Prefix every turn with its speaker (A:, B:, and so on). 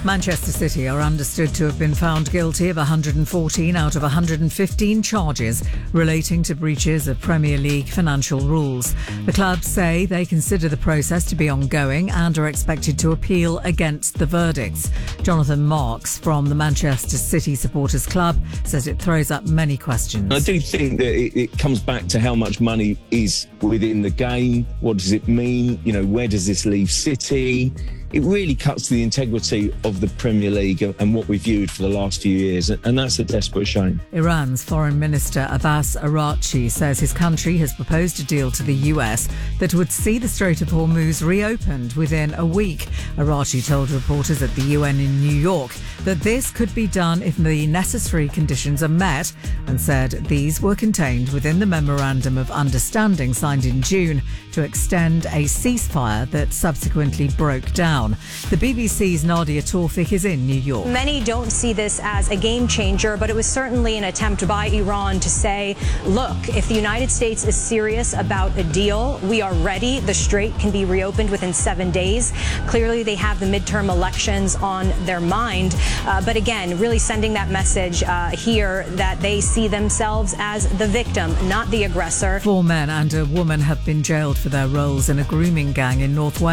A: Manchester City are understood to have been found guilty of 114 out of 115 charges relating to breaches of Premier League financial rules. The club say they consider the process to be ongoing and are expected to appeal against the verdicts. Jonathan Marks from the Manchester City Supporters Club says it throws up many questions.
B: I do think that it comes back to how much money is within the game. What does it mean? Where does this leave City? It really cuts to the integrity of the Premier League and what we've viewed for the last few years, and that's a desperate shame.
A: Iran's Foreign Minister Abbas Araghchi says his country has proposed a deal to the US that would see the Strait of Hormuz reopened within a week. Araghchi told reporters at the UN in New York that this could be done if the necessary conditions are met, and said these were contained within the Memorandum of Understanding signed in June to extend a ceasefire that subsequently broke down. The BBC's Nadia Tawfik is in New York.
C: Many don't see this as a game changer, but it was certainly an attempt by Iran to say, look, if the United States is serious about a deal, we are ready. The strait can be reopened within 7 days. Clearly, they have the midterm elections on their mind. But again, really sending that message here that they see themselves as the victim, not the aggressor.
A: 4 men and a woman have been jailed for their roles in a grooming gang in Northwest.